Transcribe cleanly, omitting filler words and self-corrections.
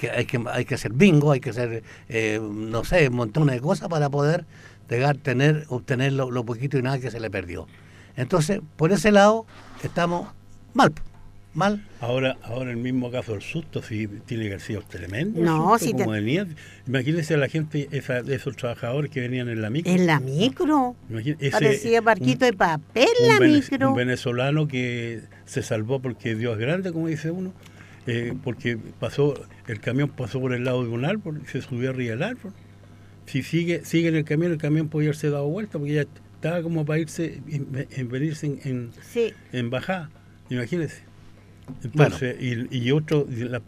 hay que hacer bingo, hay que hacer, no sé, un montón de cosas para poder obtener lo poquito y nada que se le perdió. Entonces, por ese lado, estamos mal. Ahora el mismo caso del susto, sí, tiene que haber sido tremendo. No, el susto, como venía. Imagínense a la gente, esos trabajadores que venían en la micro. En la micro. Parecía barquito de papel la micro. Un venezolano que se salvó porque Dios es grande, como dice uno, porque el camión pasó por el lado de un árbol y se subió arriba del árbol. Si sigue en el camión podía haberse dado vuelta porque ya estaba como para irse, venirse en bajada. Imagínense. Entonces, bueno. y